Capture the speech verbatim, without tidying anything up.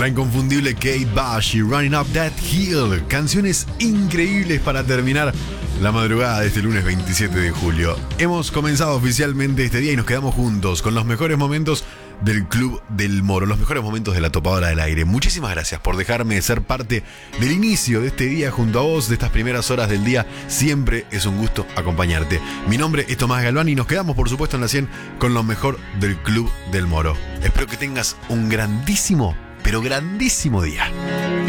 La inconfundible Kate Bush y Running Up That Hill. Canciones increíbles para terminar la madrugada de este lunes veintisiete de julio. Hemos comenzado oficialmente este día y nos quedamos juntos con los mejores momentos del Club del Moro, los mejores momentos de la Topadora del Aire. Muchísimas gracias por dejarme ser parte del inicio de este día junto a vos, de estas primeras horas del día. Siempre es un gusto acompañarte. Mi nombre es Tomás Galván y nos quedamos, por supuesto, en la cien con lo mejor del Club del Moro. Espero que tengas un grandísimo, pero grandísimo día.